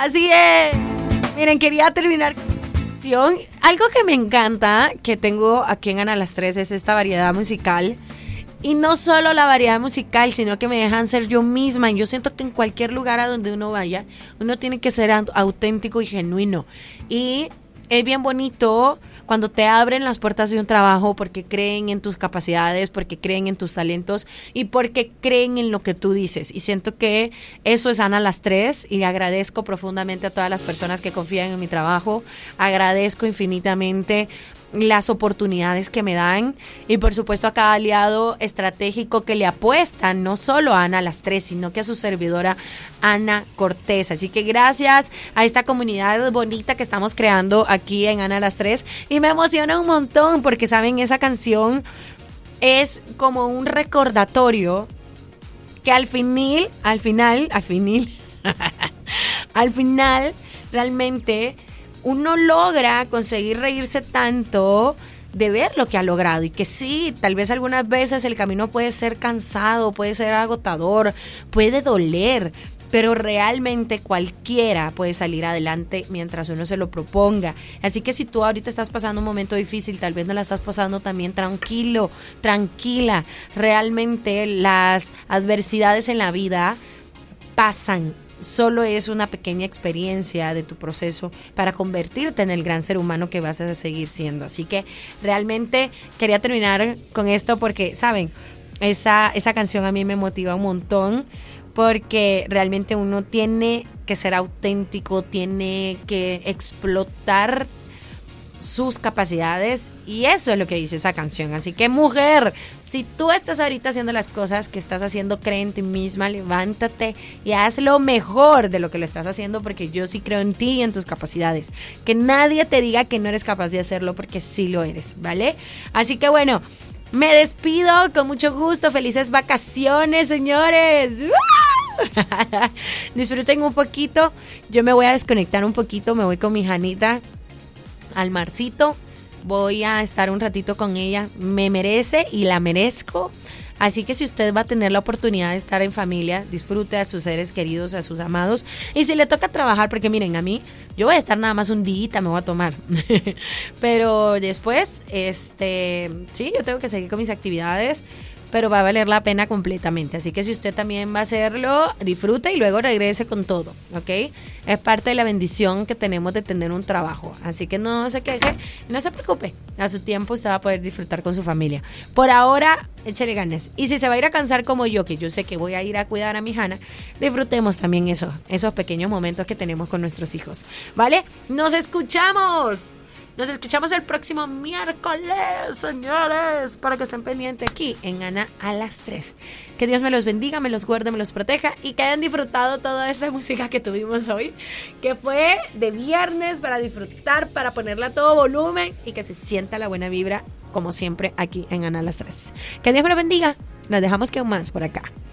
Así es. Miren, quería terminar con una canción. Algo que me encanta que tengo aquí en Ana las 3 es esta variedad musical. Y no solo la variedad musical, sino que me dejan ser yo misma. Y yo siento que en cualquier lugar a donde uno vaya, uno tiene que ser auténtico y genuino. Y es bien bonito cuando te abren las puertas de un trabajo porque creen en tus capacidades, porque creen en tus talentos y porque creen en lo que tú dices. Y siento que eso es Ana las 3 y agradezco profundamente a todas las personas que confían en mi trabajo. Agradezco infinitamente las oportunidades que me dan y por supuesto a cada aliado estratégico que le apuesta no solo a Ana las 3, sino que a su servidora Ana Cortés. Así que gracias a esta comunidad bonita que estamos creando aquí en Ana las 3 y me emociona un montón porque saben, esa canción es como un recordatorio que al final realmente uno logra conseguir reírse tanto de ver lo que ha logrado y que sí, tal vez algunas veces el camino puede ser cansado, puede ser agotador, puede doler, pero realmente cualquiera puede salir adelante mientras uno se lo proponga. Así que si tú ahorita estás pasando un momento difícil, tal vez no la estás pasando también, tranquilo, tranquila. Realmente las adversidades en la vida pasan. Solo es una pequeña experiencia de tu proceso para convertirte en el gran ser humano que vas a seguir siendo. Así que realmente quería terminar con esto porque, ¿saben? Esa canción a mí me motiva un montón porque realmente uno tiene que ser auténtico, tiene que explotar sus capacidades y eso es lo que dice esa canción. Así que, mujer, si tú estás ahorita haciendo las cosas que estás haciendo, cree en ti misma, levántate y haz lo mejor de lo que lo estás haciendo porque yo sí creo en ti y en tus capacidades. Que nadie te diga que no eres capaz de hacerlo porque sí lo eres, ¿vale? Así que bueno, me despido con mucho gusto. Felices vacaciones, señores. Disfruten un poquito. Yo me voy a desconectar un poquito, me voy con mi Janita al marcito, voy a estar un ratito con ella, me merece y la merezco, así que si usted va a tener la oportunidad de estar en familia, disfrute a sus seres queridos, a sus amados, y si le toca trabajar, porque miren, a mí, yo voy a estar nada más un día, me voy a tomar, pero después, sí, yo tengo que seguir con mis actividades, pero va a valer la pena completamente. Así que si usted también va a hacerlo, disfrute y luego regrese con todo, ¿ok? Es parte de la bendición que tenemos de tener un trabajo. Así que no se queje, no se preocupe. A su tiempo usted va a poder disfrutar con su familia. Por ahora, échale ganas. Y si se va a ir a cansar como yo, que yo sé que voy a ir a cuidar a mi Hanna, disfrutemos también esos pequeños momentos que tenemos con nuestros hijos, ¿vale? ¡Nos escuchamos! Nos escuchamos el próximo miércoles, señores, para que estén pendientes aquí en Ana a las 3. Que Dios me los bendiga, me los guarde, me los proteja y que hayan disfrutado toda esta música que tuvimos hoy, que fue de viernes para disfrutar, para ponerla a todo volumen y que se sienta la buena vibra, como siempre, aquí en Ana a las 3. Que Dios me los bendiga. Nos dejamos que aún más por acá.